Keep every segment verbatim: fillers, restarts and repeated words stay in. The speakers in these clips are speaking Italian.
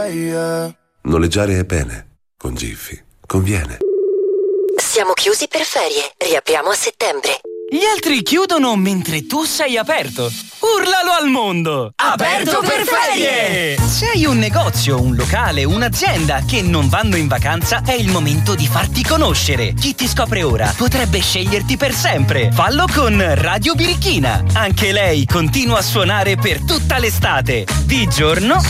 yeah. Noleggiare è bene, con Giffy conviene. Siamo chiusi per ferie, riapriamo a settembre. Gli altri chiudono mentre tu sei aperto. Urlalo al mondo! Aperto per ferie! Se hai un negozio, un locale, un'azienda che non vanno in vacanza, è il momento di farti conoscere. Chi ti scopre ora potrebbe sceglierti per sempre. Fallo con Radio Birichina. Anche lei continua a suonare per tutta l'estate, di giorno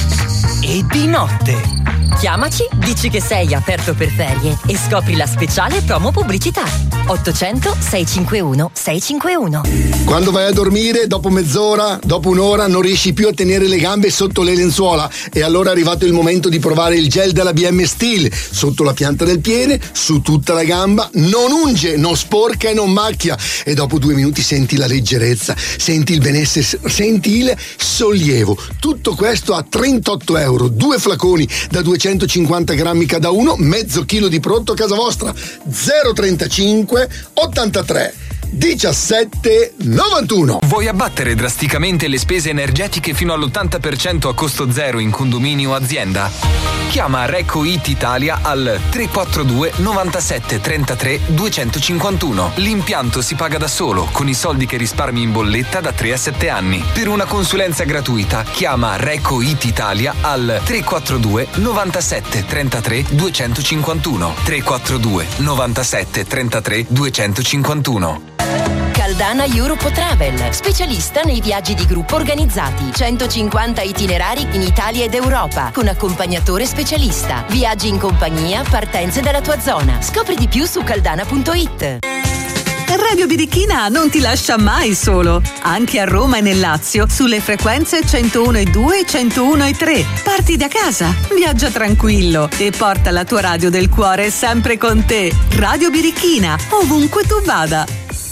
e di notte. Chiamaci, dici che sei aperto per ferie e scopri la speciale promo pubblicità. ottocento sei cinque uno sei cinque uno. Quando vai a dormire, dopo mezz'ora, dopo un'ora, non riesci più a tenere le gambe sotto le lenzuola, e allora è arrivato il momento di provare il gel della B M Steel. Sotto la pianta del piede, su tutta la gamba, non unge, non sporca e non macchia, e dopo due minuti senti la leggerezza, senti il benessere, senti il sollievo. Tutto questo a trentotto euro, due flaconi da duecentocinquanta grammi cada uno, mezzo chilo di prodotto a casa vostra. Zero trentacinque ottantatré diciassette novantuno. Vuoi abbattere drasticamente le spese energetiche fino all'ottanta per cento a costo zero in condominio o azienda? Chiama Recco It Italia al tre quattro due novantasette trentatré duecentocinquantuno. L'impianto si paga da solo con i soldi che risparmi in bolletta da tre a sette anni. Per una consulenza gratuita chiama Recco It Italia al tre quattro due novantasette trentatré duecentocinquantuno. tre quattro due novantasette trentatré duecentocinquantuno. Caldana Europe Travel, specialista nei viaggi di gruppo organizzati. centocinquanta itinerari in Italia ed Europa, con accompagnatore specialista. Viaggi in compagnia, partenze dalla tua zona. Scopri di più su caldana punto it. Radio Birichina non ti lascia mai solo. Anche a Roma e nel Lazio, sulle frequenze centouno e due e centouno e tre. Parti da casa, viaggia tranquillo e porta la tua radio del cuore sempre con te. Radio Birichina, ovunque tu vada.